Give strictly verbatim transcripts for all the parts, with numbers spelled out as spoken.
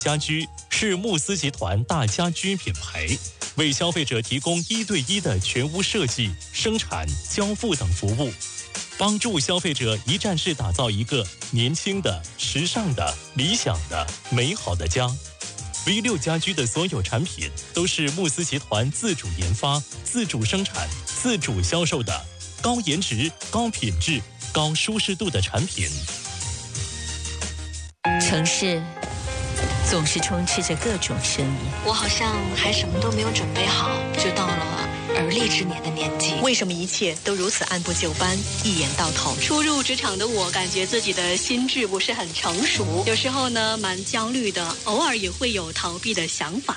家居是慕思集团大家居品牌，为消费者提供一对一的全屋设计、生产、交付等服务，帮助消费者一站式打造一个年轻的、时尚的、理想的、美好的家。V 六家居的所有产品都是慕思集团自主研发、自主生产、自主销售的高颜值、高品质、高舒适度的产品。 城市总是充斥着各种声音， 我好像还什么都没有准备好，就到了而立之年的年纪。 为什么一切都如此按部就班，一眼到头？ 初入职场的我，感觉自己的心智不是很成熟，有时候呢蛮焦虑的，偶尔也会有逃避的想法。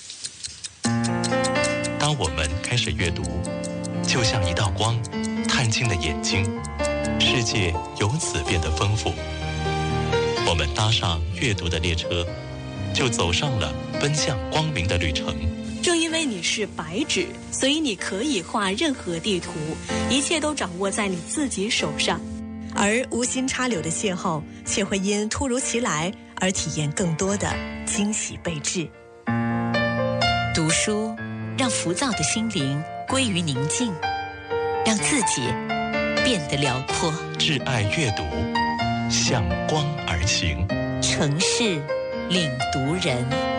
当我们开始阅读，就像一道光，探进了眼睛，世界由此变得丰富。我们搭上阅读的列车，就走上了奔向光明的旅程。 正因为你是白纸，所以你可以画任何地图，一切都掌握在你自己手上。 而无心插柳的邂逅，却会因突如其来而体验更多的惊喜备至。 读书让浮躁的心灵归于宁静，让自己变得辽阔。 挚爱阅读，向光而行。 城市领读人。